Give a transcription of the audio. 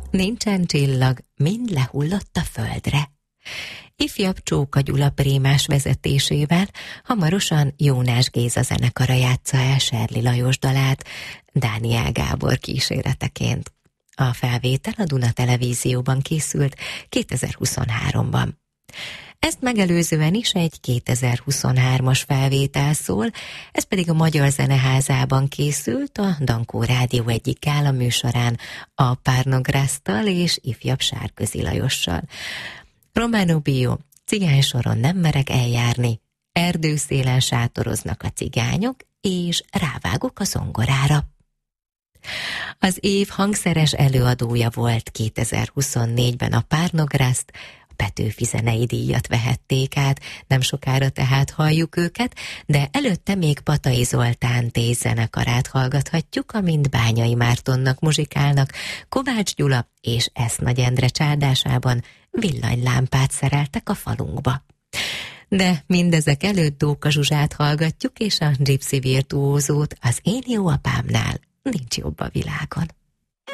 Nincsen csillag, mind lehullott a földre. Ifjabb Csóka Gyula prémás vezetésével hamarosan Jónás Géza zenekara játsza el Serli Lajos dalát Dániel Gábor kíséreteként. A felvétel a Duna Televízióban készült 2023-ban. Ezt megelőzően is egy 2023-as felvétel szól, ez pedig a Magyar Zeneházában készült a Dankó Rádió egyik gála műsorán a Párnograsztal és ifjabb Sárközi Lajossal. Romano Bio, cigány soron nem merek eljárni, erdőszélen sátoroznak a cigányok, és rávágok a zongorára. Az év hangszeres előadója volt 2024-ben a Párnograszt, Petőfi zenei díjat vehették át, nem sokára tehát halljuk őket, de előtte még Patai Zoltán zenekarát hallgathatjuk, amint Bányai Mártonnak muzsikálnak, Kovács Gyula és Esznagy Endre csárdásában villanylámpát szereltek a falunkba. De mindezek előtt Dóka Zsuzsát hallgatjuk, és a Gypsy virtuózót az Én jó apámnál nincs jobb a világon.